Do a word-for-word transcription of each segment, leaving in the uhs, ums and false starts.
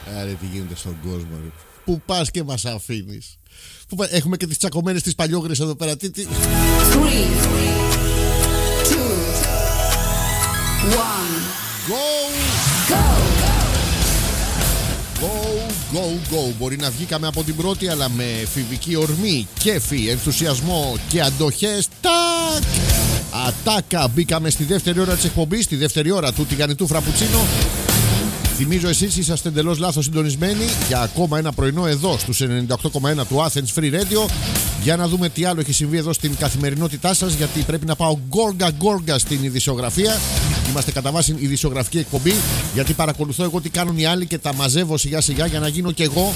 Άρα τι γίνεται στον κόσμο, ρε. Πού πας και μας αφήνεις. Πού πα... Έχουμε και τις τσακωμένες τις παλιόγρες εδώ πέρα. Τι, τι... three, two, one. Go! Go! Go, go, go. Μπορεί να βγήκαμε από την πρώτη, αλλά με φιβική ορμή, κέφι, ενθουσιασμό και αντοχές. Τάκ! Ατάκα. Μπήκαμε στη δεύτερη ώρα της εκπομπής, στη δεύτερη ώρα του τηγανιτού φραπουτσίνο. Θυμίζω εσείς είσαστε εντελώς λάθος συντονισμένοι για ακόμα ένα πρωινό εδώ στους ενενήντα οκτώ κόμμα ένα του Athens Free Radio. Για να δούμε τι άλλο έχει συμβεί εδώ στην καθημερινότητά σας, γιατί πρέπει να πάω γκόργα γκόργα στην ειδησιογραφία. Είμαστε κατά βάση ειδησιογραφική εκπομπή, γιατί παρακολουθώ εγώ τι κάνουν οι άλλοι και τα μαζεύω σιγά σιγά για να γίνω κι εγώ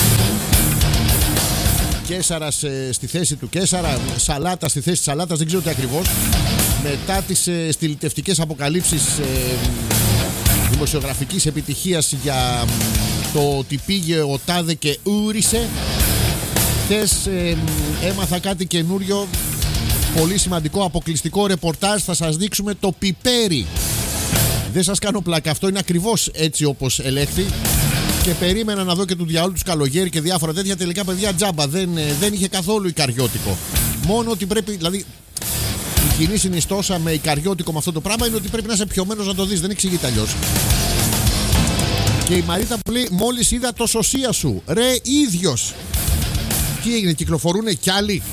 Κέσαρας ε, στη θέση του Κέσαρα, σαλάτα στη θέση της σαλάτας, δεν ξέρω τι ακριβώς. Μετά τις ε, στυλιτευτικές αποκαλύψεις ε, δημοσιογραφικής επιτυχίας για το ότι πήγε ο τάδε και ούρισε. Χθες ε, έμαθα κάτι καινούριο, πολύ σημαντικό, αποκλειστικό ρεπορτάζ. Θα σας δείξουμε το πιπέρι. Δεν σας κάνω πλάκα, αυτό είναι ακριβώς έτσι όπως ελέγχθη. Και περίμενα να δω και του διαόλου τους καλογέρι και διάφορα τέτοια. Τελικά, παιδιά, τζάμπα, δεν, δεν είχε καθόλου ικαριώτικο. Μόνο ότι πρέπει, δηλαδή η κοινή συνιστόσα με ικαριώτικο με αυτό το πράγμα είναι ότι πρέπει να είσαι πιωμένος να το δεις, δεν εξηγείται αλλιώς. Και η Μαρίτα που λέει, μόλις είδα το σωσία σου, ρε ίδιος. Τι έγινε, κυκλοφορούνε κι άλλοι?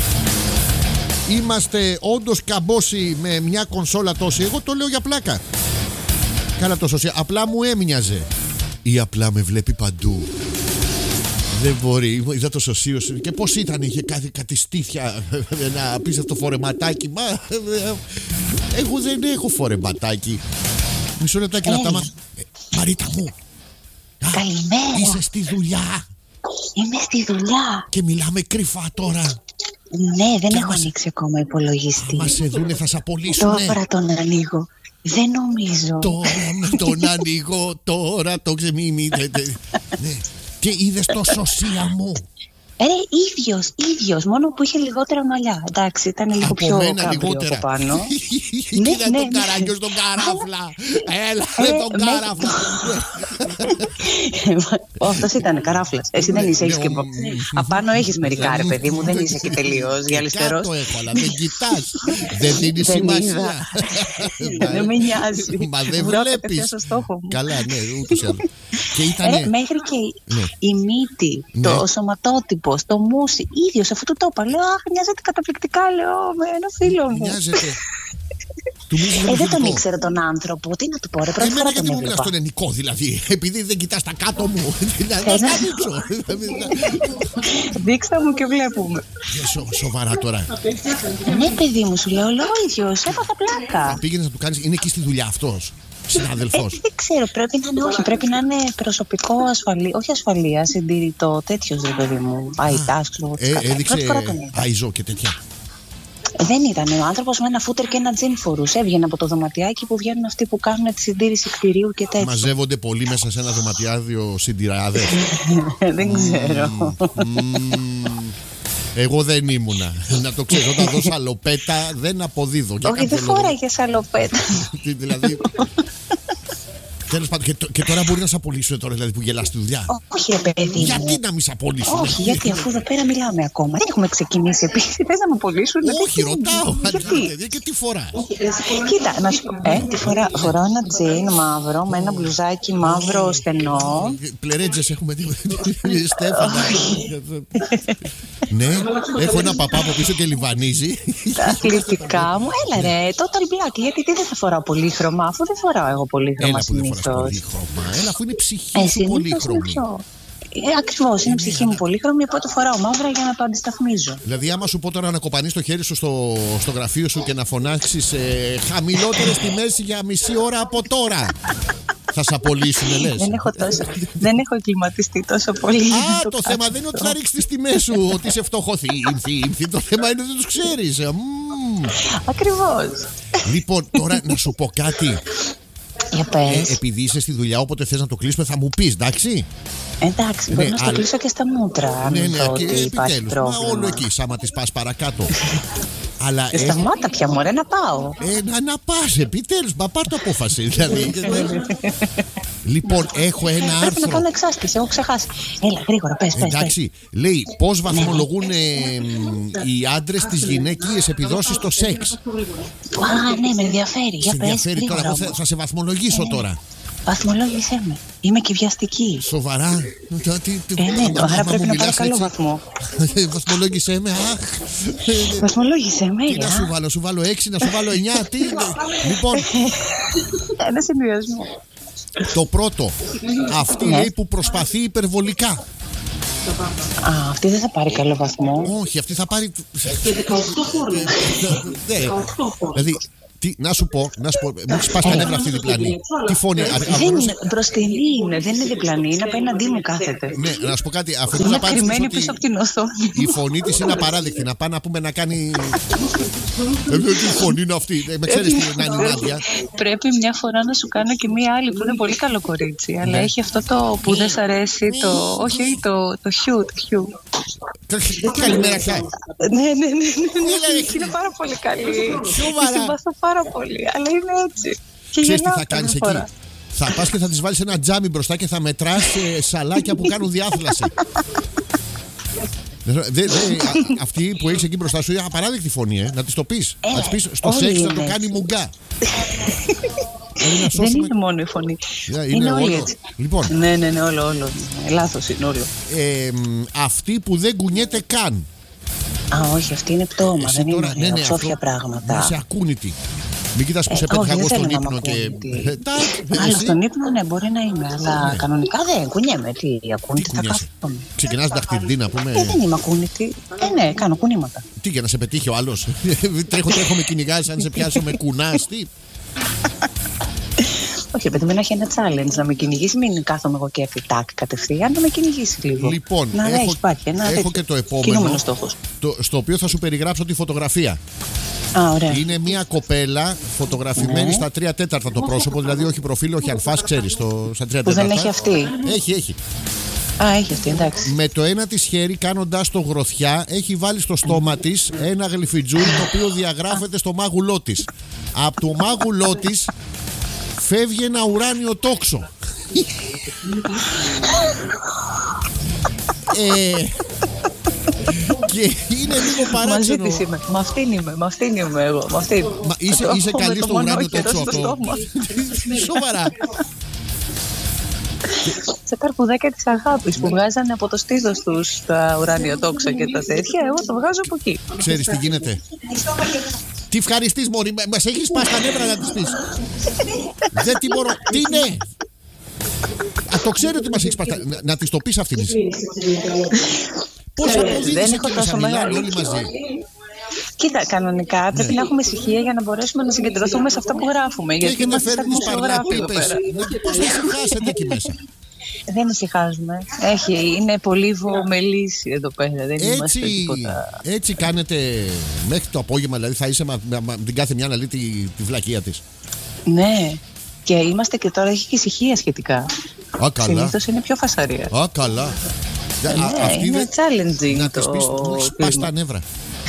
Είμαστε όντως καμπόσοι με μια κονσόλα τόση? Εγώ το λέω για πλάκα. Καλά το σωσία, απλά μου έμοιαζε. Ή απλά με βλέπει παντού. Δεν μπορεί, είδα το σωσίο σου. Και πώς ήταν, είχε κάτι, κάτι στήθια, ένα απίστευτο φορεματάκι. Μα εγώ δεν έχω φορεματάκι. Μισό λεπτάκι να τα μάθω. ε, Μαρίτα μου, Καλημέρα. είσαι στη δουλειά? Είμαι στη δουλειά. Και μιλάμε κρυφά τώρα? Ναι, δεν Και έχω μας- ανοίξει ακόμα υπολογιστή. Μα σε δούνε, θα σε απολύσουνε. Τώρα τον ανοίγω. Δεν νομίζω. Τώρα με τον ανοίγω, τώρα το ξεμίμητε. Ναι. Και είδες το σωσία μου? Ε, ίδιος, ίδιος, μόνο που είχε λιγότερα μαλλιά. Εντάξει, ήταν λίγο Από πιο μένα κάμπριο λιγότερα. από πάνω. Κοίτα ναι, τον ναι. καράγκιο στον καράφλα. Έλα Ε, με τον με- καράφλα. Αυτός ήταν καράφλας. Εσύ δεν είσαι, Ναι, έχεις και... ο- Απάνω έχεις μερικά, ρε παιδί μου, δεν είσαι και τελείως γυαλιστερός. Κάτω έχω, αλλά δεν κοιτάς. Δεν δίνει Δεν σημασία. είδα. Δεν με νοιάζει. Μα δεν Βρω βλέπεις. κατευθείαν στο στόχο μου. Καλά, ναι, ούτως ή άλλως. Και Ε, ήταν. μέχρι και η- Ναι. η μύτη, Ναι. το σωματότυπος, το μουσι, ίδιος, αφού του το είπα. Λέω, αχ, μοιάζεται καταπληκτικά, λέω, με ένα φίλο μου. Μοιάζεται. Του μίλησε Ε, δεν τον ελληνικό. ήξερε τον άνθρωπο. Τι να του πω, ρε, πρώτη Εμένα φορά γιατί τον μου μιλάς έβλεπα. στον ελληνικό, δηλαδή? Επειδή δεν κοιτάς τα κάτω μου. Να Ε, στα να- δείξω. Δείξτε μου και βλέπουμε. Ε, σο- Σοβαρά τώρα. Ναι, παιδί μου, σου λέω, λέω ίδιος, έπαθα πλάκα. Πήγαινες να του κάνεις, είναι εκεί στη δουλειά αυτός, Ε, συνάδελφος? δεν ξέρω, πρέπει να είναι, όχι, πρέπει να είναι προσωπικό ασφαλή, όχι ασφαλεία, συντηρητό, τέτοιος, ρε παιδί μου. Αϊτάς, ξέρω. Ε, Πρώτη έδειξε φορά τον είδα. αϊζό και τέτοια. Δεν ήταν ο άνθρωπος με ένα φούτερ και ένα τζιν φορούσε. Έβγαινε από το δωματιάκι που βγαίνουν αυτοί που κάνουν τη συντήρηση κτηρίου και τέτοια. Μαζεύονται πολύ μέσα σε ένα δωματιάδιο συντηράδες. Δεν ξέρω. Μμμ. Εγώ δεν ήμουνα. Να το ξέρω, όταν δω σαλοπέτα δεν αποδίδω. Για Όχι, κάποιο δεν λόγο. φοράγε σαλοπέτα. Τι, δηλαδή. Τέλος πάντων, και, τ- και τώρα μπορεί να σε απολύσουν τώρα, δηλαδή που γελάς στη δουλειά. Όχι, ρε παιδί μου. Γιατί να μην σε απολύσουν? Όχι, γιατί αφού εδώ πέρα μιλάμε ακόμα. Δεν έχουμε ξεκινήσει επίσης. Θες να με απολύσουν? Όχι, ρωτάω. Γιατί? Και τι φορά? Κοίτα, να σου πω. Ε, τι φορά. Φοράω ένα τζιν μαύρο με ένα μπλουζάκι μαύρο στενό. Πλερέτζες έχουμε δει. Στέφανα. Ναι, έχω ένα παπά από πίσω και λιβανίζει. Τα αθλητικά μου. Έλα ρε, total black. Γιατί τι δεν θα φοράω πολύχρωμα, αφού δεν φοράω εγώ πολύχρωμα Έλα που δεν φοράς συνήθως. πολύχρωμα. Έλα αφού είναι ψυχή Ε, σου συνήθως είναι πολύχρωμη. πιο. Ε, ακριβώς, είναι ψυχή μου πολύχρωμη, οπότε φοράω μαύρα για να το αντισταθμίζω. Δηλαδή, άμα σου πω τώρα να κοπανείς το χέρι σου στο, στο γραφείο σου και να φωνάξεις ε, χαμηλότερες τιμές για μισή ώρα από τώρα, θα σε απολύσουνε, λες? Δεν έχω, τόσο, δεν έχω εγκληματιστεί τόσο πολύ. για να Α, το κάνω θέμα δεν είναι ότι αυτό. θα ρίξεις τις τιμές σου, ότι είσαι φτωχοθύμθη. Το θέμα είναι ότι δεν τους ξέρεις. Ε, μμμ. Ακριβώς. Λοιπόν, τώρα να σου πω κάτι. Για Ε, πες. επειδή είσαι στη δουλειά, όποτε θες να το κλείσουμε, θα μου πεις, εντάξει? Εντάξει, μπορεί ναι, να στο αλλά- κλείσω και στα μούτρα. Αν Ναι, ναι, δω και ότι υπάρχει επιτέλους. Μα πρόβλημα. όλο εκεί, άμα τις πας παρακάτω. Αλλά. Ε, ε, Σταμάτα πια, μωρέ, να πάω. Ε, να, να πας, επιτέλους, μα πάρ' το απόφαση. Δηλαδή, Λοιπόν, έχω ένα Πρέπει άρθρο. να κάνω εξάσκηση, έχω ξεχάσει. Έλα, γρήγορα, πες, πες. Εντάξει, λέει πώς βαθμολογούν ε, οι άντρες τις γυναίκειες επιδόσεις στο σεξ. Α, ναι, με ενδιαφέρει. Για Σε πες, ενδιαφέρει τώρα, γρήγορα. εγώ θα, θα σε βαθμολογήσω τώρα. Βαθμολόγησέ με. Είμαι και βιαστική. Σοβαρά. Τι- τι- Ε, ναι, άμα- άρα άμα πρέπει μου να πάρω μιλάς καλό έτσι, βαθμό. βαθμολόγησέ με. Αχ. Βαθμολόγησέ με, Τι να για. σου βάλω, σου βάλω έξι, να σου βάλω εννιά. Τι. Λοιπόν, Ένα συνδυασμό. το πρώτο. Αυτή Ναι. λέει που προσπαθεί υπερβολικά. Α, αυτή δεν θα πάρει καλό βαθμό. Όχι, αυτή θα πάρει. Και δεκαοκτώ φόρμα. Ναι. δεκαοκτώ φόρμα. Δηλαδή, τι, να σου πω, να σου πω, μου έχει σπάσει τα νεύρα αυτή η διπλανή. Τι φωνή, α- Δεν αγωνός- είναι, μπροστινή είναι, δεν είναι διπλανή, είναι απέναντί μου κάθεται. Ναι, να σου πω κάτι. Αφού Είναι να πάρεις κρυμμένη ότι πίσω από την οθόνη. η φωνή της είναι απαράδεκτη. Να πάει να πούμε να κάνει. Ε, τι φωνή είναι αυτή. Ε, Με ξέρεις τι είναι, Νάνη Νάντια. Πρέπει μια φορά να σου κάνω και μία άλλη που είναι πολύ καλό κορίτσι. Αλλά Ναι. έχει αυτό το που δεν σ' αρέσει, το. Όχι, όχι, το, το χιού, το χιού. Καλημέρα, Χάι. Ναι, ναι, ναι, ναι, ναι. λέει. Είναι πάρα πολύ καλή. Σοβαρά. Τη συμπαθώ πάρα πολύ, αλλά είναι έτσι. Και Ξέρεις τι γελάω θα κάνεις κάθε εκεί. φορά. Θα πας και θα της βάλεις ένα τζάμι μπροστά και θα μετράς ε, σαλάκια που κάνουν διάθλαση. Δε, δε, α- αυτή που έχεις εκεί μπροστά σου είναι απαράδεκτη φωνή, ε. Να της το πεις. Ε, Να της πεις στο όλοι σεξ να το είναι κάνει μουγκά. Δηλαδή να Δεν σώσουμε. είναι μόνο η φωνή. Ε, είναι Είναι όλοι όλο. έτσι. Λοιπόν, Ναι, ναι, ναι, όλο, όλο. Λάθος είναι όλο. ε, μ, αυτή που δεν κουνιέται καν. Α, όχι, αυτή είναι πτώμα. Εσύ Δεν τώρα, είναι ναι, ναι, ψόφια αυτό, πράγματα. να είσαι ακούνητη. Μην κοιτάς που Ε, σε όχι, πέτυχα εγώ δεν στον θέλω να ύπνο είμαι και. ακούνητη. Ε, τάκ, Άλλο εσύ στον ύπνο, ναι, μπορεί να είμαι, αλλά κανονικά δεν κουνιέμαι. Τι, τι ακούνητη θα κουνιέσαι. κάθομαι. Ξεκινάς δαχτυλίδι να πούμε. Ε, δεν είμαι ακούνητη. Ε, ναι, κάνω κουνήματα. Τι για να σε πετύχει ο άλλος. Τρέχω, τρέχω με κυνηγάς, αν σε πιάσω με κουνάς. Τι. Όχι, επειδή να έχει ένα challenge να με κυνηγήσει, μην κάθομαι εγώ και φυτάκ κατευθείαν, να με κυνηγήσει λίγο. Λοιπόν, να έχω, έχει υπάρχει ένα έχω τέτοιο και το επόμενο. κινούμενο στόχος. Το, στο οποίο θα σου περιγράψω τη φωτογραφία. Α, ωραία. Είναι μια κοπέλα φωτογραφημένη Ναι. στα τρία τέταρτα το πρόσωπο, δηλαδή όχι προφίλ, όχι αλφάς, ξέρεις, στο, στα τρία Που τέταρτα. δεν έχει αυτή. Έχει, έχει. Α, έχει αυτή, εντάξει. Με το ένα της χέρι, κάνοντας το γροθιά, έχει βάλει στο στόμα της ένα γλυφιτζούρι το οποίο διαγράφεται στο μάγουλό της. Από το μάγουλό της φεύγει ένα ουράνιο τόξο. ε, και είναι λίγο Μαζί παράξενο. της είμαι. Μ' αυτήν είμαι, μ' αυτήν είμαι εγώ. Μ' αυτήν. Μα είσαι, Το είσαι έχω με καλή το στο ουράνιο μονόκερο τόξο στο αυτό. στόμα. Σοβαρά. Σε καρπουδάκια της αγάπης που βγάζανε από το στήθος τους τα ουράνια τόξα και τα τέτοια, εγώ το βγάζω από εκεί. Ξέρεις τι γίνεται. Τι ευχαριστείς μωρή, μα- μας έχεις σπάσει τα νεύρα να της πεις. Δεν τι μπορώ, τι είναι. Α, το ξέρω ότι μας έχεις σπάσει τα... Να, να της το πεις αυτήν εσύ. Πώς Ε, αποδίδεις δεν εκεί έχω μέσα, τόσο μιλάνε μεγάλη. όλοι μαζί. Κοίτα, κανονικά πρέπει να έχουμε ησυχία για να μπορέσουμε να συγκεντρωθούμε σε αυτά που γράφουμε. Και Γιατί έχετε είμαστε φέρει τις δημοσιογράφοι εδώ παρλαπίπες. πέρα. Πώς θα ησυχάσετε εκεί μέσα. Δεν ησυχάζουμε. Έχει, είναι πολύ βομελής εδώ πέρα. Δεν είμαστε Έτσι, τίποτα. έτσι κάνετε μέχρι το απόγευμα, δηλαδή θα είσαι μα, μα- μα- την κάθε μια να λέει τη, τη βλακεία της. Ναι. Και είμαστε και τώρα, έχει και ησυχία σχετικά. Α, καλά. Συνήθως είναι πιο φασαρία. Α, καλά. Α, Ναι, αυτή είναι δεν- challenging Να της το πεις, μου έχεις σπάσει κλίμα. τα νεύρα.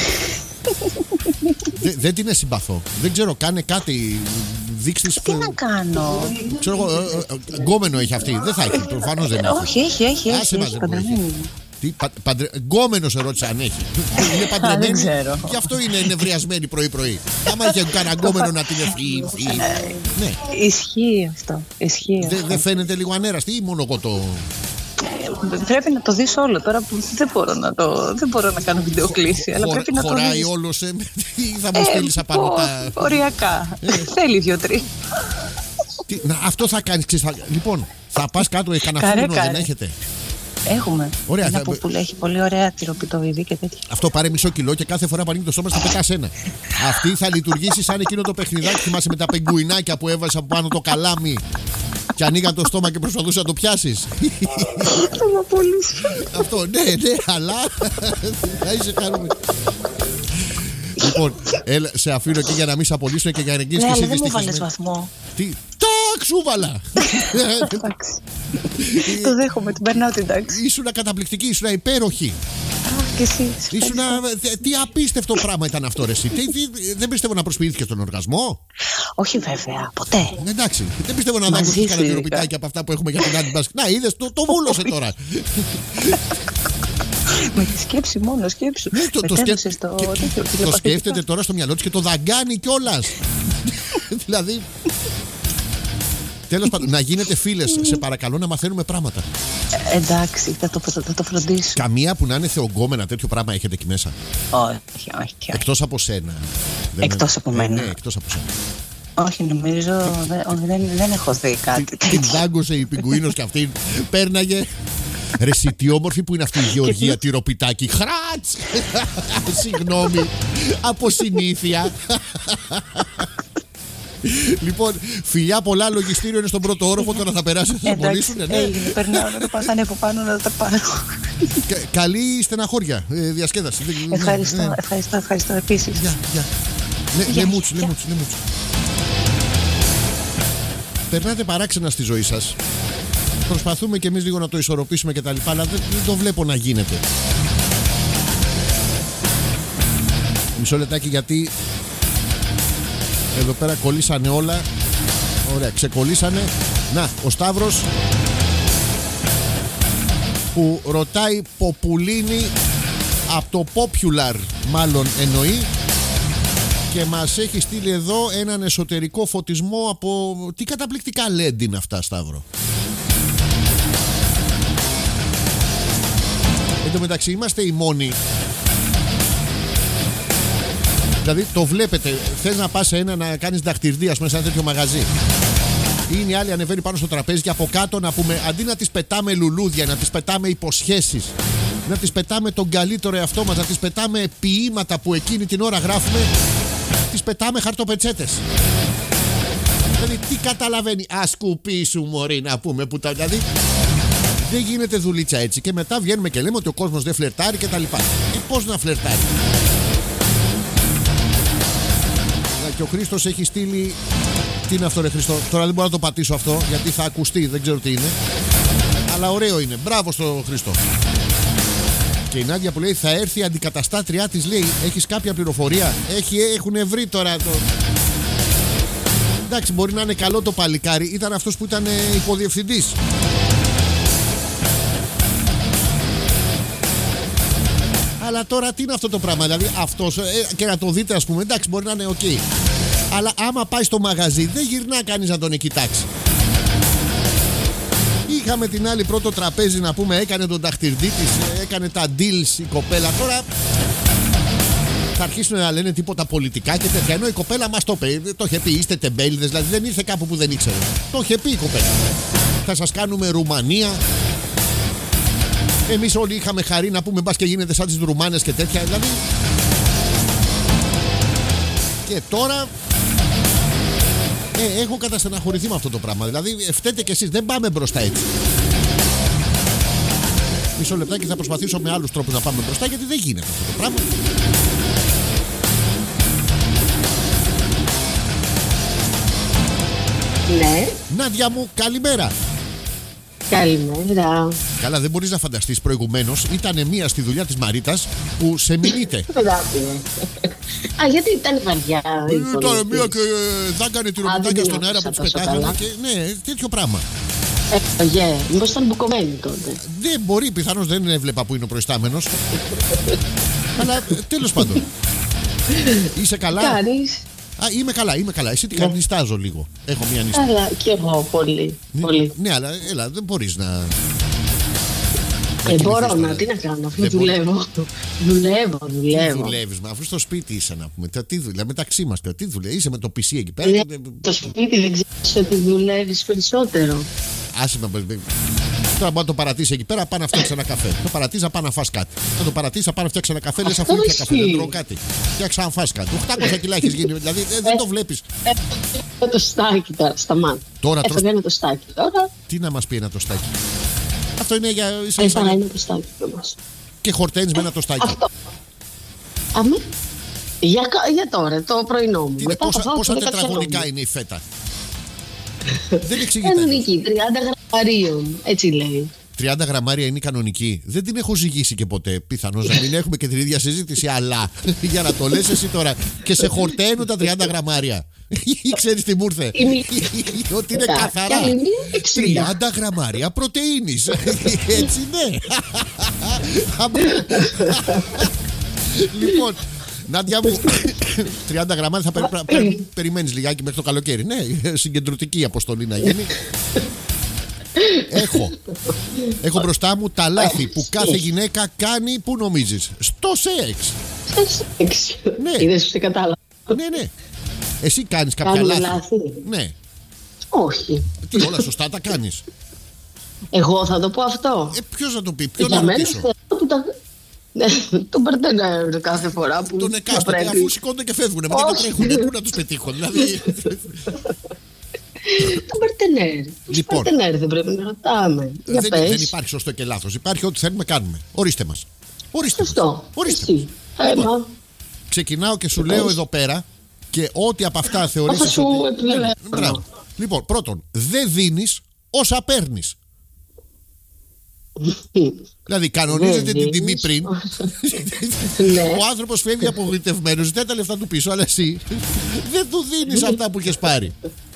Δε- Δεν την συμπαθώ. Δεν ξέρω, κάνε κάτι. Δείξτε. Τι να κάνω. Ξέρω εγώ, ε, ε, ε, γκόμενο έχει αυτή. Δεν θα έχει. Προφανώς δεν έχει. Όχι, έχει, έχει. Άσε έχει, μας, έχει δεν μπορεί. παντρεμένη. Τι, πα, παντρε... Γκόμενο σε ρώτησα αν έχει. Είναι παντρεμένη. ξέρω. Γι' αυτό είναι νευριασμένη πρωί-πρωί. Άμα είχε κανένα γκόμενο να την ευχεί. Ναι. Ισχύει αυτό. Ισχύει Δεν αυτό. δε φαίνεται λίγο ανέραστη ή μόνο εγώ το. Πρέπει να το δεις όλο τώρα που δεν μπορώ να, το, δεν μπορώ να κάνω βιντεοκλήση, αλλά Χω- πρέπει να το χωράει δεις. όλο σε. Ή θα μου στείλει απάνω πω, τα. οριακά. Θέλει δύο-τρία. Τι- να, αυτό θα κάνει. Λοιπόν, θα πα κάτω, έχει κανένα Καρέ, φούρνο, δεν καρέ. έχετε. Έχουμε. Ωραία, Ένα θα- που, που έχει πολύ ωραία τυροπιτοβιδί και τέτοια. Αυτό πάρε μισό κιλό και κάθε φορά που ανοίγει το στόμα θα πετάς ένα. Αυτή θα λειτουργήσει σαν εκείνο το παιχνιδάκι. Θυμάσαι με τα πεγκουινάκια που έβαζε από πάνω το καλάμι και ανοίγαν το στόμα και προσπαθούσε να το πιάσει. Θα με απολύσει. Αυτό, ναι, ναι, αλλά θα είσαι χαρούμενη. Λοιπόν, έλα, σε αφήνω και για να μην σε απολύσω και για να εγγύσεις Ναι, και εσύ αλλά δεν μου βάλες δυστυχισμένη. βαθμό. Τι, τάκ, σούβαλα! Εντάξει. Το δέχομαι, την περνάω την τάξη. Ήσουνα καταπληκτική, ήσουνα υπέροχη. και εσύ. Ήσουνα, τι απίστευτο πράγμα ήταν αυτό, ρε, εσύ. Τι, τι, δεν πιστεύω να προσποιήθηκε στον οργασμό. Όχι, βέβαια, ποτέ. Εντάξει, δεν πιστεύω να Μαζί δάκωσες σου κανένα ειδικά. τυροπιτάκι από αυτά που έχουμε για την Άντιμπας. Να, είδες, το, το βούλωσε τώρα. Με τη σκέψη μόνο, σκέψου. Ναι, το, το, σκέ... Μετέδωσες το, και- τέτοιο, το τηλεπαθητικά. σκέφτεται τώρα στο μυαλό της και το δαγκάνει κιόλας. Δηλαδή. Τέλος πάντων, να γίνετε φίλες, σε παρακαλώ, να μαθαίνουμε πράγματα. Ε, Εντάξει, θα το, θα το φροντίσω. Καμία που να είναι θεογκόμενα, τέτοιο πράγμα έχετε εκεί μέσα. Όχι, όχι, όχι. Εκτός από σένα. Δεν Εκτός είναι- από μένα. Ναι, ναι, εκτός από σένα. Όχι, νομίζω δεν, όχι, δεν, δεν έχω δει κάτι Την τέτοιο. δάγκωσε η πιγκουίνος και αυτή πέρναγε. Ρε εσύ, τι όμορφη που είναι αυτή η Γεωργία τυροπιτάκι. Χράτς! Συγγνώμη, από συνήθεια. Λοιπόν, φιλιά πολλά, λογιστήριο είναι στον πρώτο όροφο. Τώρα θα περάσει, θα σε Εντάξει, απολύσουνε. Ναι. έγινε, περνάω να το πας από πάνω να τα πάρω. Κα- Καλή στεναχώρια, ε, διασκέδαση. Ναι, Ευχαριστώ, ναι. ευχαριστώ, ευχαριστώ επίσης. Γεια, γεια. Ναι, Γεια, λεμούτσι, γεια. λεμούτσι, λεμούτσι. Περνάτε παράξενα στη ζωή σας. Προσπαθούμε κι εμείς λίγο να το ισορροπήσουμε και τα λοιπά, αλλά δεν, δεν το βλέπω να γίνεται. Μισό λεπτάκι, γιατί εδώ πέρα κολλήσανε όλα. Ωραία, ξεκολλήσανε. Να, ο Σταύρος που ρωτάει Ποπουλίνη από το Popular, μάλλον εννοεί, και μας έχει στείλει εδώ έναν εσωτερικό φωτισμό από... Τι καταπληκτικά λέντ είναι αυτά, Σταύρο. Εν τω μεταξύ είμαστε οι μόνοι. Δηλαδή το βλέπετε, θες να πας σε ένα να κάνεις δαχτυλίδια μέσα σε ένα τέτοιο μαγαζί. Είναι οι άλλοι ανεβαίνει πάνω στο τραπέζι και από κάτω να πούμε, αντί να τις πετάμε λουλούδια, να τις πετάμε υποσχέσεις, να τις πετάμε τον καλύτερο εαυτό μας, να τις πετάμε ποίηματα που εκείνη την ώρα γράφουμε, τις πετάμε χαρτοπετσέτες. Δηλαδή τι καταλαβαίνει, ασκουπίσου μωρή να πούμε που τα... Δηλαδή δεν γίνεται δουλίτσα έτσι και μετά βγαίνουμε και λέμε ότι ο κόσμος δεν φλερτάρει και τα λοιπά. Ε, πώς να φλερτάρει. Και ο Χρήστος έχει στείλει. Τι είναι αυτό, ρε Χριστό? Τώρα δεν μπορώ να το πατήσω αυτό γιατί θα ακουστεί, δεν ξέρω τι είναι. Αλλά ωραίο είναι. Μπράβο στο Χριστό. Και η Νάντια που λέει θα έρθει η αντικαταστάτριά της, λέει, έχεις κάποια πληροφορία? Έχει, έχουν βρει τώρα το. Εντάξει, μπορεί να είναι καλό το παλικάρι. Ήταν αυτός που ήταν υποδιευθυντής. Αλλά τώρα τι είναι αυτό το πράγμα? Δηλαδή αυτός, ε, και να το δείτε, ας πούμε, εντάξει, μπορεί να είναι οκ. Αλλά άμα πάει στο μαγαζί, δεν γυρνά κανείς να τον κοιτάξει. Είχαμε την άλλη πρώτο τραπέζι να πούμε, έκανε τον δαχτυλίδι της, έκανε τα deals η κοπέλα. Τώρα θα αρχίσουν να λένε τίποτα πολιτικά και τέτοια. Ενώ η κοπέλα μας το είπε, το είχε πει, είστε τεμπέληδες, δηλαδή δεν ήρθε κάπου που δεν ήξερε. Το είχε πει η κοπέλα. Θα σας κάνουμε Ρουμανία. Εμείς όλοι είχαμε χαρεί να πούμε μπας και γίνεται σαν τις Ρουμάνες και τέτοια. Δηλαδή. Και τώρα ε, έχω καταστεναχωρηθεί με αυτό το πράγμα. Δηλαδή φταίτε κι εσείς, δεν πάμε μπροστά έτσι. Μισό λεπτάκι, θα προσπαθήσω με άλλους τρόπους να πάμε μπροστά, γιατί δεν γίνεται αυτό το πράγμα. Ναι. Νάντια μου, καλημέρα. Καλημέρα. Καλά, δεν μπορείς να φανταστείς, προηγουμένως ήταν μία στη δουλειά της Μαρίτας που σε μηνύτε. Παιδάκι μου. Α, γιατί ήταν βαριά. η Ήταν φωνή μία της. και δάγκανε τη Α, δεν ρομπιτάκια την στον αέρα που άκουσα τους τόσο πετάγανε καλά. και ναι, τέτοιο πράγμα. Ε, γε, μήπως ήταν μπουκωμένη τότε. Δεν μπορεί, πιθανώς δεν έβλεπα που είναι ο προϊστάμενος. Αλλά ε, τέλος πάντων. Είσαι καλά? Κάνεις. Α, είμαι καλά, είμαι καλά. Εσύ τι κάνεις? Νιστάζω λίγο. Έχω μία νίστα. Αλλά κι εγώ πολύ. Ναι, πολύ. ναι, αλλά έλα, δεν μπορείς να. να Ε, κοιμηθείς μπορώ τώρα. να, τι να κάνω, αφού Δεν μπορείς. δουλεύω. Δουλεύω, Τι δουλεύω. δουλεύεις, μα αφού στο σπίτι είσαι να πούμε. Τι δουλεύει, μεταξύ μας τώρα, τι δουλεύει, είσαι με το πι σι εκεί πέρα. Ναι, και- το σπίτι δεν ξέρεις ότι δουλεύεις περισσότερο. Άσε με. Τώρα μπορεί να το παρατήσει εκεί πέρα, πάει να φτιάξει ένα καφέ. Το παρατήσει να πάει να φας κάτι. Να το παρατήσει να πάει να φτιάξει ένα καφέ, λες αφού Αυτό ήπια καφέ, δεν ισχύει. τρώω κάτι. Φτιάξα να φας κάτι. οκτακόσια κιλά έχεις γίνει, δηλαδή ε, δεν το βλέπεις. Έφαγα το στάκι τώρα, σταμάτα. Τώρα τρως. Έφαγα ένα το στάκι τώρα. Τι να μας πει ένα τοστάκι? Αυτό είναι για. ίσα- ίσα- Έφαγα ένα το στάκι όμως. Και χορταίνεις με ένα τοστάκι. Αυτό. Αμέ. Για, κα- για τώρα, το πρωινό μου. Τι είναι, Μετά πόσα, θα φάω πόσα το τετραγωνικά κατσαρό μου. είναι η φέτα? Δεν εξηγείται. Κανονική, τριάντα γραμμαρίων. Έτσι λέει. τριάντα γραμμάρια είναι η κανονική. Δεν την έχω ζυγίσει και ποτέ. Πιθανώς να μην έχουμε και την ίδια συζήτηση, αλλά για να το λες εσύ τώρα και σε χορταίνουν τα τριάντα γραμμάρια. Ή ξέρεις τι μου ήρθε? Ότι είναι καθαρά τριάντα γραμμάρια πρωτεΐνης. Έτσι ναι. Λοιπόν, Νάντια μου, τριάντα γραμμάρια θα περι, περι, περιμένεις λιγάκι μέχρι το καλοκαίρι. Ναι, συγκεντρωτική αποστολή να γίνει. Έχω Έχω μπροστά μου τα λάθη που κάθε γυναίκα κάνει. Πού νομίζεις? Στο σεξ. Στο σεξ. Ναι. Είδες που σε κατάλαβα. Ναι, ναι. Εσύ κάνεις κάποια Κάνουμε λάθη? λάθη? Ναι. Όχι. Τι, όλα σωστά τα κάνεις? Εγώ θα το πω αυτό. Ε, ποιος θα το πει? Ποιο Για να μένα ρωτήσω? θέλω που τα... Ναι, τον Παρτενέρ κάθε φορά που Τον θα εκάστοτε, πρέπει. αφού σηκώνονται και φεύγουν. Μετά και τρέχουν. Πού να τους πετύχω? Δηλαδή. Τον Παρτενέρ. Λοιπόν. Τον Παρτενέρ δεν πρέπει να ρωτάμε. Για δεν, πες. δεν υπάρχει σωστό και λάθος. Υπάρχει ό,τι θέλουμε κάνουμε. Ορίστε μας. Ορίστε Σωστό. μας. Ορίστε Εσύ. μας. Λοιπόν, Έμα. ξεκινάω και σου λέω εδώ πέρα και ό,τι από αυτά θεωρείς Θα σου ότι... επιβεβαιώσω. Μπράβο. Λοιπόν, πρώτον, δεν δίνεις όσα παίρνεις. Δηλαδή, κανονίζεται Δεν την τιμή δίνεις. πριν. Ναι. Ο άνθρωπος φεύγει απογοητευμένος, ζητάει τα λεφτά του πίσω, αλλά εσύ δεν του δίνεις αυτά που έχεις πάρει.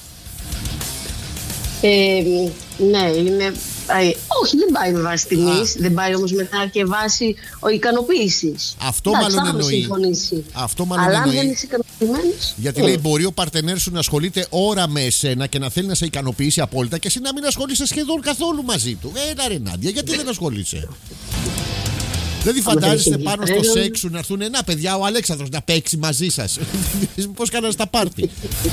Ε, ναι, είναι. πάει- όχι, δεν πάει με βάση τιμής, Α. δεν πάει όμως μετά και βάση ικανοποίησης. Αυτό Εντάξει, μάλλον θα έχουμε εννοεί. συμφωνήσει. Αυτό μάλλον Αλλά αν εννοεί. δεν είσαι ικανοποιημένος. Γιατί ε, λέει μπορεί ο παρτενέρ σου να ασχολείται ώρα με εσένα και να θέλει να σε ικανοποιήσει απόλυτα και εσύ να μην ασχολείσαι σχεδόν καθόλου μαζί του. Έλα ρε Νάντια, γιατί δεν ασχολείσαι? Δηλαδή Άμα δεν φαντάζεστε έχει πάνω στο ενδιαφέρον. σεξ σου να έρθουν ένα παιδιά ο Αλέξανδρος να παίξει μαζί σας. Πώς κάνανε τα πάρτι?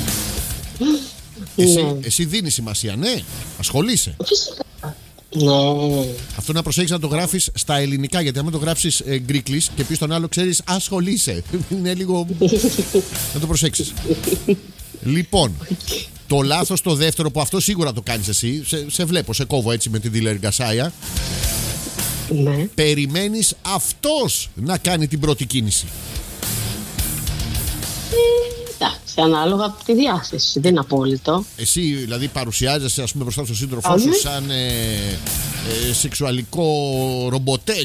Εσύ, Ναι. εσύ δίνεις σημασία, ναι, ασχολείσαι. Φυσικά. Ναι. Αυτό να προσέχεις να το γράφεις στα ελληνικά, γιατί αν το γράψεις ε, γκρίκλις και πεις στον άλλο ξέρεις ασχολείσαι. Είναι λίγο... να το προσέξεις. Λοιπόν, το λάθος το δεύτερο που αυτό σίγουρα το κάνεις εσύ, σε, σε βλέπω, σε κόβω έτσι με την dealer γκασάια. Ναι. Περιμένεις αυτός να κάνει την πρώτη κίνηση. Εντάξει, ανάλογα από τη διάθεση. Δεν είναι απόλυτο. Εσύ δηλαδή παρουσιάζεσαι ας πούμε μπροστά στον σύντροφό Α, σου ναι. σαν ε, ε, σεξουαλικό ρομποτέκ.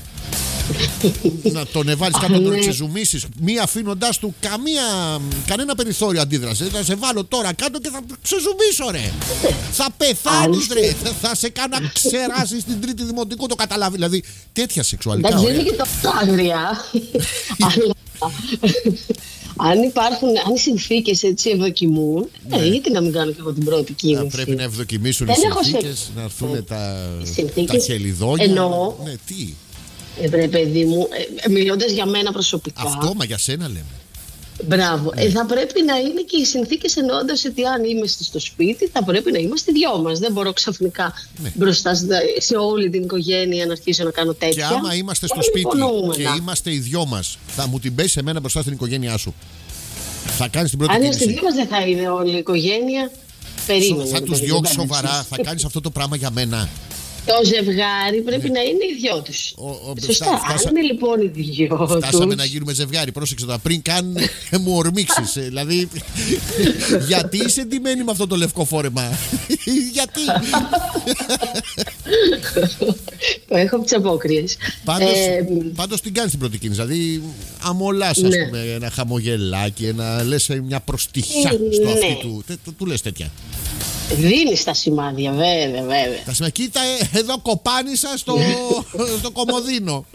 Να τον εβάλεις κάτω, να τον ναι. ξεζουμίσεις, μη αφήνοντάς του καμία, κανένα περιθώριο αντίδραση. Θα σε βάλω τώρα κάτω και θα ξεζουμίσω ρε. Θα πεθάνεις ρε. Θα, θα σε κάνω να ξεράσεις την τρίτη δημοτικού, το καταλάβει. Δηλαδή τέτοια σεξουαλικά Εντάξει, ωραία. είναι και το άγρια. Αλλά αν υπάρχουν, αν οι συνθήκες έτσι ευδοκιμούν, ε, γιατί να μην κάνω και εγώ την πρώτη Θα κίνηση. πρέπει να ευδοκιμήσουν οι Δεν έχω σε- συνθήκες, να έρθουν τα, τα συνθήκες χελιδόνια. εννοώ. Ναι, τι. Ε, βρε παιδί μου, ε, μιλώντας για μένα προσωπικά. Αυτό, μα για σένα λέμε. Μπράβο. Ε, θα πρέπει να είναι και οι συνθήκες εννοώντας ότι αν είμαστε στο σπίτι, θα πρέπει να είμαστε δυο μας. Δεν μπορώ ξαφνικά Ναι. μπροστά σε σε όλη την οικογένεια να αρχίσω να κάνω Και τέτοια. άμα είμαστε στο Όλα σπίτι υπονοούμενα. και είμαστε οι δυο μας, θα μου την πέσει εμένα μπροστά στην οικογένειά σου. Θα κάνεις την πρώτη Αν είμαστε κίνηση. δυο μας, δεν θα είναι όλη η οικογένεια. Περίμενε. Θα ρε τους παιδί, διώξεις δεν σοβαρά, θα κάνεις αυτό το πράγμα για μένα. Το ζευγάρι πρέπει να είναι οι δυο τους. Ο- ο- Σωστά. φτά- φτάσα- Αν είναι λοιπόν οι δυο Φτάσαμε τους, να γίνουμε ζευγάρι. Πρόσεξε τώρα, πριν καν μου ορμήξεις. ε, Δηλαδή, γιατί είσαι εντυμένη με αυτό το λευκό φόρεμα? Γιατί? το έχω από τις απόκριες. Πάντως, Ε, πάντως την κάνεις την πρώτη κίνηση. Δηλαδή, αμολάς, ας Ναι. πούμε, ένα χαμογελάκι, ένα λες ε, μια προστιχιά Ε, στο ναι. αυτί του. Τε- του. Του λες τέτοια. δίνεις τα σημάδια, βέβαια, βέβαια. Τα σημαίνει, κοίτα, ε, εδώ κοπάνισα στο, στο κομμωδίνο.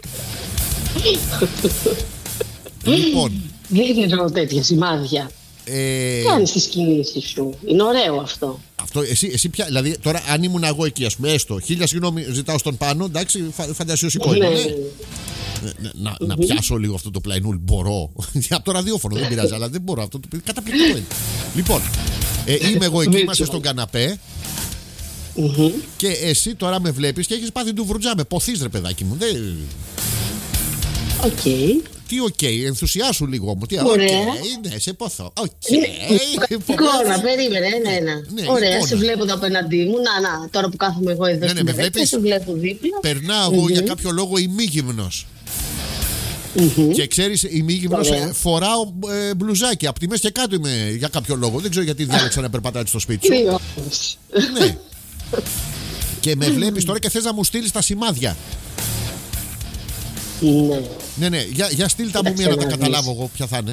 Λοιπόν, Δεν δίνω τέτοια σημάδια. ε, Κάνεις τις κινήσεις σου. Είναι ωραίο αυτό. αυτό, εσύ, εσύ πια, δηλαδή, τώρα αν ήμουν εγώ εκεί, ας πούμε, έστω, χίλια συγγνώμη, ζητάω στον πάνω, εντάξει, φα, φαντασιωσικό είναι, Ναι, ναι. ναι. Να, να, να πιάσω λίγο αυτό το πλαϊνούλ, μπορώ. Από το ραδιόφωνο δεν πειράζει, αλλά δεν μπορώ. Αυτό το παιδί καταπληκτικό είναι. Λοιπόν, ε, είμαι εγώ εκεί, είμαστε στον καναπέ Μμμ. και εσύ τώρα με βλέπεις και έχεις πάθει του βρουτζά. Με ποθείς ρε παιδάκι μου. Δεν... Οκ. Τι οκ, ενθουσιάσου λίγο μου. Τι, Ωραία. οκ, ναι, σε ποθώ. Οκ. Εικόνα, περίμενε, ένα-ένα. Ναι, Ωραία, εικόνα. σε βλέπω εδώ απέναντί μου. Να, να, τώρα που κάθομαι εγώ εδώ Ναι, ναι, στην με μερέτα, βλέπεις? σε βλέπω δίπλα. Περνάω εγώ για κάποιο λόγο ημίγυμνος. Και ξέρεις, ημίγυμνος Ωραία. ε, φοράω ε, μπλουζάκι. Από τη μέση και κάτω είμαι για κάποιο λόγο. Δεν ξέρω γιατί διάλεξα να περπατάτε στο σπίτι σου. Δύο. Ναι. Και με βλέπεις τώρα και θες να μου στείλεις τα σημάδια. Ναι. Ναι, ναι, για, για στείλ τα μου μία να τα καταλάβω εγώ ποια θα είναι.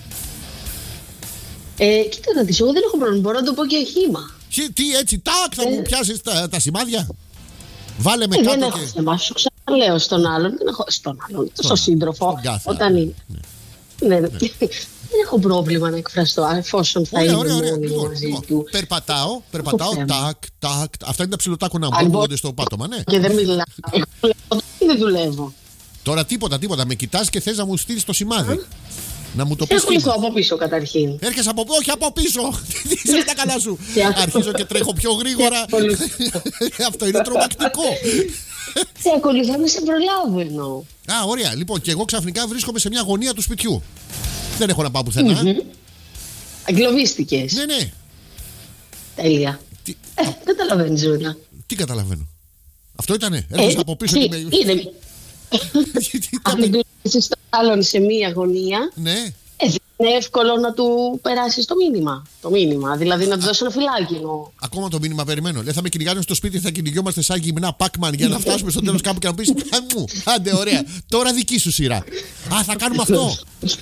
Ε, κοίτα να δεις, εγώ δεν έχω πρόβλημα, μπορώ να το πω και χήμα. Τι, τι έτσι, τάκ, θα μου πιάσεις τα, τα σημάδια. Βάλε με Ε, κάτω δεν και... έχω θέμα, σου ξαναλέω στον άλλον, δεν έχω, στον άλλον, στον σύντροφο, στον κάθε όταν άλλο. είναι. Ναι, ναι. Δεν έχω πρόβλημα να εκφραστώ, εφόσον θα Ωραία, είναι ωραία, ωραία. μόνη Λοιπόν, μαζί λοιπόν, του. περπατάω, περπατάω, θέμα. τάκ, τάκ. Αυτά είναι τα ψιλοτάκουνα Αν που μπορώ- ακούγονται στο πάτωμα, ναι. Και δεν μιλάω. Εγώ δουλεύω ή δεν δουλεύω. Τώρα τίποτα, τίποτα. Με κοιτάς και θες να μου στείλεις το σημάδι. Να μου το Σε πεις ακολουθώ χήμα. από πίσω καταρχήν. Έρχεσαι από... Όχι, από πίσω. Είσαι με τα καλά σου. Σε ακολουθώ. Αρχίζω και τρέχω πιο γρήγορα. Σε ακολουθώ. Αυτό είναι τρομακτικό. Σε ακολουθώ να σε προλάβω εννοώ. Α, ωραία. Λοιπόν, και εγώ ξαφνικά βρίσκομαι σε μια γωνία του σπιτιού. Δεν έχω να πάω πουθενά. Εγκλωβίστηκες. Ναι, ναι. Τέλεια. Τι, Ε, καταλαβαίνεις Ζούλα. τι καταλαβαίνω. Αυτό ήτανε. Έρχεσαι από πίσω τι, και με. είναι, Τι αν κάμε- δουλεύεις στον άλλον σε μία γωνία, Ναι. ε, δεν είναι εύκολο να του περάσεις το μήνυμα. Το μήνυμα, δηλαδή να του δώσει ένα φυλάκι εννοώ. Ακόμα το μήνυμα περιμένω. Λέει θα με κυνηγάνε στο σπίτι, θα κυνηγιόμαστε σαν γυμνά Pac-Man για να φτάσουμε στο τέλος κάπου και να πεις «Α, μου, άντε ωραία, τώρα δική σου σειρά». Α, θα κάνουμε αυτό.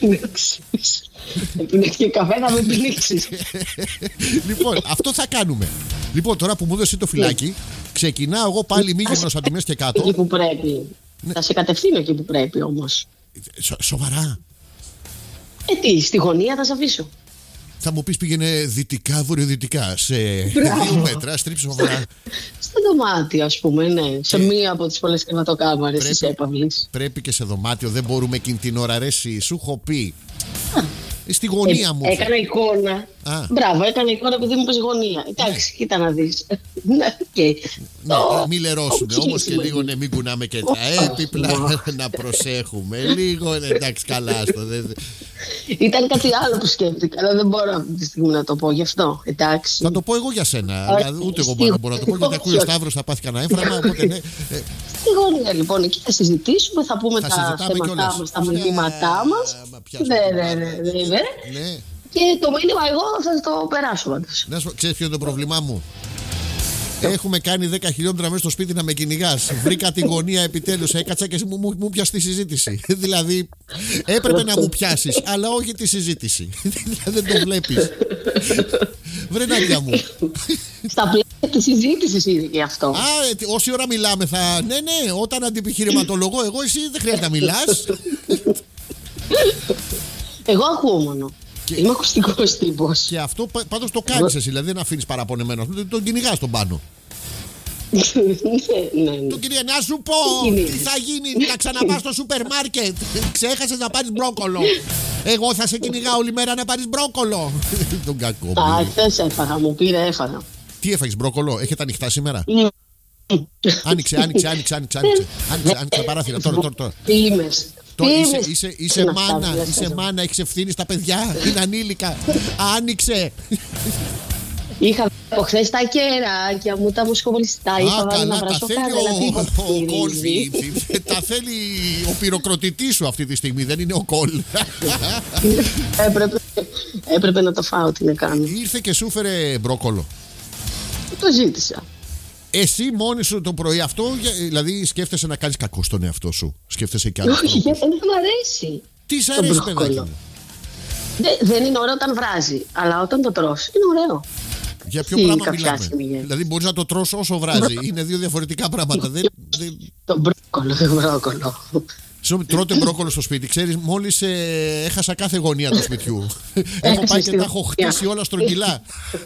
Επινέξει και καφέ να με πνίξεις. Λοιπόν, αυτό θα κάνουμε. Λοιπόν, τώρα που μου έδωσε το φυλάκι, ξεκινάω εγώ πάλι Μύκηνος από τη μέση και Εκεί κάτω. που πρέπει. Θα σε κατευθύνω εκεί που πρέπει όμως. Σο- Σοβαρά. Ε, τι, στη γωνία θα σε αφήσω. Θα μου πεις πήγαινε δυτικά, βορειοδυτικά, σε δύο μέτρα, στρίψε σοβαρά. Στο δωμάτιο, ας πούμε, ναι. Σε Και- μία από τις πολλές κρεβατοκάμαρες Πρέπει- της έπαυλης. Πρέπει και σε δωμάτιο, δεν μπορούμε εκείνη την ώρα, ρε, εσύ, σου έχω πει. Στη γωνία μου. Ε, έκανα εικόνα. Α. Μπράβο, έκανα εικόνα επειδή μου πες γωνία. Εντάξει, κοίτα να δεις. Ναι, οκ. Ναι, Ω, μην λερώσουμε. ω, Όμως και ω, λίγο ναι, μην κουνάμε και τα έπιπλα. Να προσέχουμε λίγο. ε, Εντάξει, καλά στο. δεν- Ήταν κάτι άλλο που σκέφτηκα, αλλά δεν μπορώ αυτή τη στιγμή να το πω γι' αυτό. Εντάξει. Θα το πω εγώ για σένα. Ωραία, Δηλαδή, ούτε εγώ στη- μπορώ να το πω γιατί ακούει ο όχι. Σταύρος θα πάθει κανένα έμφραμα. Οπότε ναι. ε, Στη γωνία λοιπόν, εκεί θα συζητήσουμε, θα πούμε Θα τα συζητάμε θέματά κιόλας. μας, τα μηνύματά Ε, μας. μα πιάσουμε Ναι, την ναι, μπάρα. ναι, ναι, ναι. Ναι. Και το μήνυμα εγώ θα το περάσω πάντως. Να σου πω, ξέρεις ποιο είναι το πρόβλημά μου. Έχουμε κάνει δέκα χιλιόμετρα μέσα στο σπίτι να με κυνηγάς. Βρήκα τη γωνία επιτέλους. Έκατσα και εσύ μου, μου, μου πιάσει τη συζήτηση. Δηλαδή, έπρεπε να μου πιάσεις, αλλά όχι τη συζήτηση. Δεν το βλέπεις. Βρε Νάντια μου. Στα πλαίσια της συζήτησης είναι και αυτό. Α, ε, τι- όση ώρα μιλάμε θα. Ναι, ναι, όταν αντιπιχειρηματολογώ, εγώ εσύ δεν χρειάζεται να μιλάς. Εγώ ακούω μόνο. Είμαι ακουστικός τύπος. Και αυτό πα- πάντως το κάνεις εσύ. Δηλαδή δεν αφήνεις παραπονεμένο. Τον κυνηγάς τον πάνω. Ναι, ναι, ναι. Τον κυρία, να σου πω κυνηγάς? τι θα γίνει, να ξαναπάς στο σούπερ μάρκετ. Ξέχασες να πάρεις μπρόκολο. Εγώ θα σε κυνηγάω όλη μέρα να πάρεις μπρόκολο. Τον κακό. Α, μου. χθες έφαγα, μου πήρε, έφαγα. Τι έφαγες μπρόκολο, έχετε ανοιχτά σήμερα. Μμ. Άνοιξε, άνοιξε, άνοιξε, άνοιξε. Άνοιξε, άνοιξε, άνοιξε τα παράθυρα. Τώρα, τώρα, τώρα. Τι είμαι. Τώρα Τι είσαι, είμαι. είσαι, Τι είσαι είναι αυτά, μάνα, δεν είσαι ξέρω. μάνα, έχεις ευθύνη στα παιδιά, είναι ανήλικα. Άνοιξε. Είχα από χθες τα κεράκια μου, τα μουσκοβολιστά. Είχα Α, βάλει να καλά, τα βράσω θέλει κάρελα, ο, τίποτα ο δεν Κόλ. γυρίζει. Τα θέλει ο πυροκροτητής σου αυτή τη στιγμή, δεν είναι ο Κόλ. Έπρεπε, έπρεπε να το φάω, τι να κάνω. Ήρθε και σου φέρε μπρόκολο. Το ζήτησα. Εσύ μόνη σου το πρωί αυτό, για- δηλαδή σκέφτεσαι να κάνεις κακό στον εαυτό σου. Σκέφτεσαι κι άλλους Όχι, τρόπους. γιατί δεν μ' αρέσει. Τι σ' το αρέσει, μπρόκολο. παιδάκι μου. Δε- δεν είναι ωραίο όταν βράζει, αλλά όταν το τρως είναι ωραίο. Για ποιο Τι πράγμα κάποια μιλάμε. άσχημη γεύση. Δηλαδή μπορείς να το τρως όσο βράζει. Είναι δύο διαφορετικά πράγματα. Δεν, δεν... Το μπρόκολο, το μπρόκολο. Συγγνώμη, τρώτε μπρόκολο στο σπίτι. Ξέρεις, μόλις ε, έχασα κάθε γωνία του σπιτιού. Έχω πάει και τη τα έχω γωνία. χτίσει όλα στρογγυλά.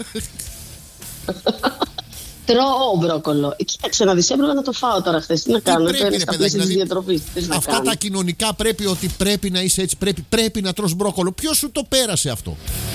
Τρώω μπρόκολο. Ε, Κοίταξε να δεις, έπρεπε να το φάω τώρα χθες. Τι να κάνω, πρέπει, τώρα ρε, στα παιδάκι, πλαίσια της δηλαδή, διατροφής. Τι να Αυτά κάνω. τα κοινωνικά πρέπει ότι πρέπει να είσαι έτσι. Πρέπει, πρέπει να τρως μπρόκολο. Ποιος σου το πέρασε αυτό.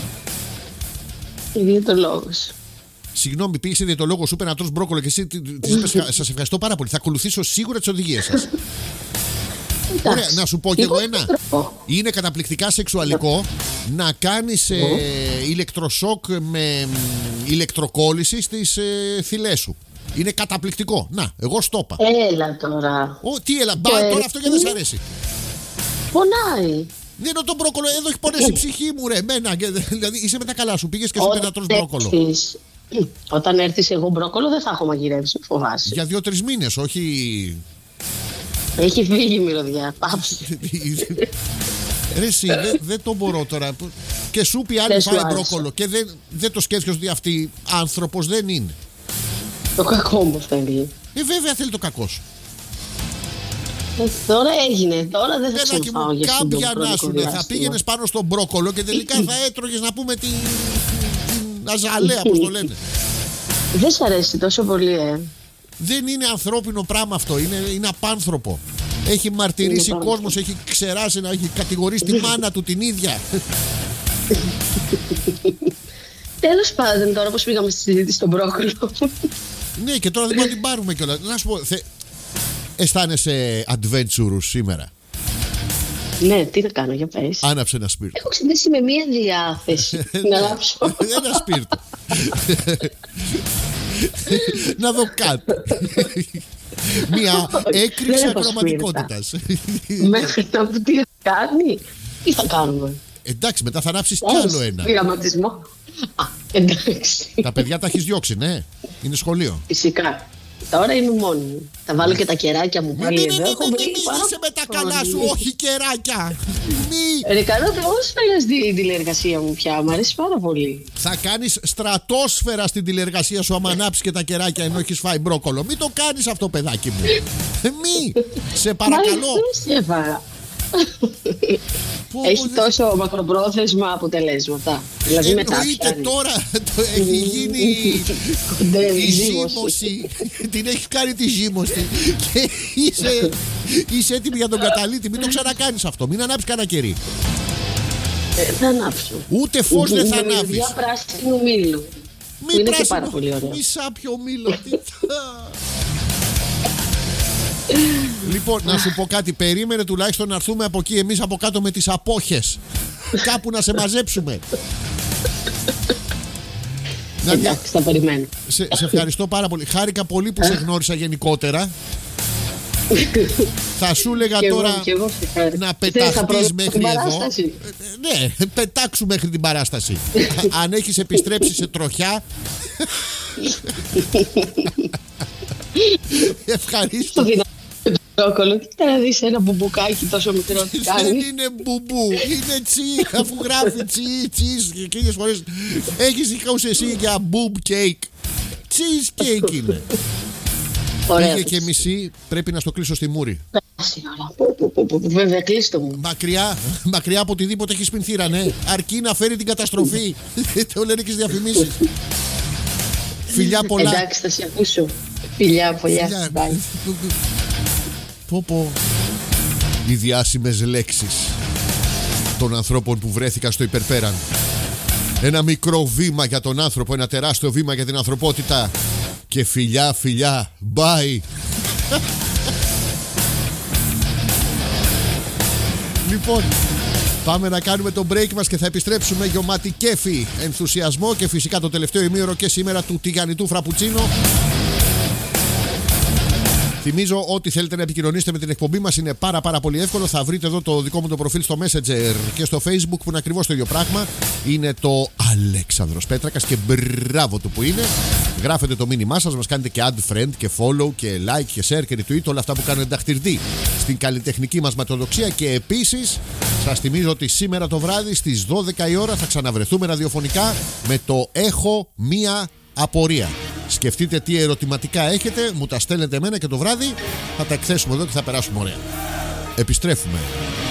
Ιδιαιτολόγος. Συγγνώμη, πήγε σε διαιτολόγο, σου είπε να τρως μπρόκολο και εσύ της είπες σας ευχαριστώ πάρα πολύ. Θα ακολουθήσω σίγουρα τις οδηγίες σας. Ωραία, να σου πω κι εγώ ένα. Είναι καταπληκτικά σεξουαλικό να κάνεις ε, ηλεκτροσόκ με μ, ηλεκτροκόλληση στις ε, θυλές σου. Είναι καταπληκτικό. Να, εγώ στο είπα. Έλα τώρα. Ω, τι έλα, μπα, Και- τώρα αυτό και δεν σ' αρέσει. Πονάει. Δεν είναι τον μπρόκολο, εδώ έχει πονέσει η ψυχή μου, ρε. Εμένα, και- δηλαδή είσαι με τα καλά σου. Πήγες και σου είπε να τρως μπρόκολο. τρέξεις, Όταν έρθεις εγώ μπρόκολο δεν θα έχω μαγειρεύσει, φοβάσαι. Για δύο-τρεις μήνες, όχι. Έχει φύγει η μυρωδιά. Πάψε. Ρε εσύ, δεν δε το μπορώ τώρα. Και σου πει άλλη φάει μπρόκολο και δεν δε το σκέφτεσαι ότι αυτή άνθρωπος δεν είναι. Το κακό μου θέλει. Ε, βέβαια θέλει το κακό σου. Ε, τώρα έγινε, τώρα δεν θα ξαναφάω για κάποια να σου θα πήγαινες πάνω στον μπρόκολο και τελικά θα έτρωγες να πούμε την, την αζαλέα, πώς το λένε. Δεν σ' αρέσει τόσο πολύ, ε. Δεν είναι ανθρώπινο πράγμα αυτό, είναι, είναι απάνθρωπο. Έχει μαρτυρήσει κόσμος, έχει ξεράσει, να έχει κατηγορήσει τη μάνα του την ίδια. Τέλος πάντων, τώρα πως πήγαμε στη συζήτηση στον μπρόκολο. Ναι, και τώρα δεν μπορούμε να την πάρουμε κιόλας. Να σου πω, θε... αισθάνεσαι adventurous σήμερα? Ναι, τι να κάνω, για πες. Άναψε ένα σπίρτο. Έχω ξυπνήσει με μία διάθεση να ανάψω. Ένα σπίρτο. Να δω κάτι. Μία έκρηξη ακροματικότητας. Μέχρι να μου τι θα κάνει. Τι θα κάνουμε. Εντάξει, μετά θα ανάψεις κι άλλο ένα. Πειραματισμό. Α, εντάξει. Τα παιδιά τα έχεις διώξει, ναι. Είναι σχολείο. Φυσικά. Τώρα είμαι μόνη μου. Θα βάλω και τα κεράκια μου πάλι εδώ. Μην είσαι με τα καλά σου, όχι κεράκια. Μη. Ρε καλό, πώς φέρνεις την τηλεεργασία μου πια, μου αρέσει πάρα πολύ. Θα κάνεις στρατόσφαιρα στην τηλεεργασία σου άμα ανάψεις και τα κεράκια ενώ έχεις φάει μπρόκολο. Μην το κάνεις αυτό, παιδάκι μου. Μη. Σε παρακαλώ. Έχει τόσο μακροπρόθεσμα αποτελέσματα. Δηλαδή μετά εννοείται τώρα το έχει γίνει η ζύμωση. Την έχεις κάνει τη ζύμωση και είσαι, είσαι έτοιμη για τον καταλήτη. Μην το ξανακάνεις αυτό. Μην ανάψεις κανένα κερί. ε, Θα ανάψω. Ούτε φως δεν θα ανάβεις. Μια πράσινου μήλου. Μην είναι και πάρα πολύ ωραίο. Μη σάπιο μήλο. Λοιπόν, να σου πω κάτι. Περίμενε τουλάχιστον να έρθουμε από εκεί εμείς από κάτω με τις απόχες. Κάπου να σε μαζέψουμε. Εντάξει, θα περιμένω. Σε, σε ευχαριστώ πάρα πολύ. Χάρηκα πολύ που σε γνώρισα γενικότερα. Θα σου έλεγα τώρα εγώ, εγώ να πεταχτείς μέχρι εδώ. Ναι, πετάξου μέχρι την παράσταση. Αν έχεις επιστρέψει σε τροχιά. Ευχαριστώ. Μπρόκολο, κοίτα να δεις ένα μπουμπουκάκι τόσο μικρό τι κάνει. Δεν είναι μπουμπού, είναι τσι, αφού γράφει τσι, τσις και εκείνες φορές έχεις δικά εσύ για μπουμπ κέικ. Τσις κέικ είναι. Πήγε και μισή, πρέπει να στο κλείσω στη μούρη. Βέβαια, κλείστο μου. Μακριά, μακριά από οτιδήποτε έχει σπινθήρα, ναι. Αρκεί να φέρει την καταστροφή. Το λένε και στις διαφημίσεις. Φιλιά πολλά. Εντάξει, θα σε ακούσω. Φιλιά πολλά. Πω πω. Οι διάσημες λέξεις των ανθρώπων που βρέθηκαν στο υπερπέραν. Ένα μικρό βήμα για τον άνθρωπο, ένα τεράστιο βήμα για την ανθρωπότητα. Και φιλιά, φιλιά, bye. Λοιπόν, πάμε να κάνουμε το break μας και θα επιστρέψουμε γεμάτη κέφι, ενθουσιασμό και φυσικά το τελευταίο ημίωρο και σήμερα του τηγανιτού φραπουτσίνο. Θυμίζω ότι θέλετε να επικοινωνήσετε με την εκπομπή μας είναι πάρα πάρα πολύ εύκολο. Θα βρείτε εδώ το δικό μου το προφίλ στο Messenger και στο Facebook που είναι ακριβώς το ίδιο πράγμα. Είναι το Αλέξανδρος Πέτρακας και μπράβο του που είναι. Γράφετε το μήνυμά σας, μας κάνετε και add friend και follow και like και share και retweet, όλα αυτά που κάνουν ενταχτηρτή στην καλλιτεχνική μας ματοδοξία. Και επίσης σας θυμίζω ότι σήμερα το βράδυ στις δώδεκα η ώρα θα ξαναβρεθούμε ραδιοφωνικά με το Έχω Μία Απορία. Σκεφτείτε τι ερωτηματικά έχετε, μου τα στέλνετε εμένα και το βράδυ θα τα εκθέσουμε εδώ και θα περάσουμε ωραία. Επιστρέφουμε.